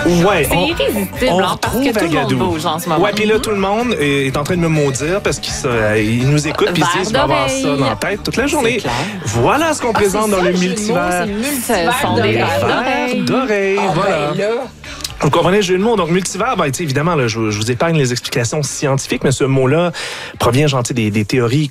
Ouais, C'est irrésistible, parce que tout le monde bouge en ce moment. Ouais, puis là, tout le monde est en train de me maudire parce qu'il nous écoute puis ils disent qu'il va avoir ça dans la tête toute la journée. Voilà ce qu'on présente dans le multivers. Ce sont des verres d'oreilles. Voilà. Vous comprenez le jeu de mots. Donc, multivers, évidemment, là, je vous épargne les explications scientifiques, mais ce mot-là provient des théories